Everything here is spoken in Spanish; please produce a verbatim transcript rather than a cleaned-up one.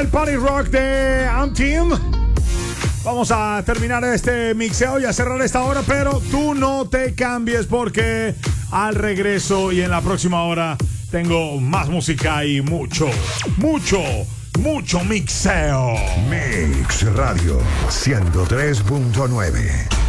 el Party Rock de Antim. Vamos a terminar este mixeo y a cerrar esta hora, pero tú no te cambies porque al regreso y en la próxima hora tengo más música y mucho, mucho, mucho mixeo. Mix Radio ciento tres punto nueve.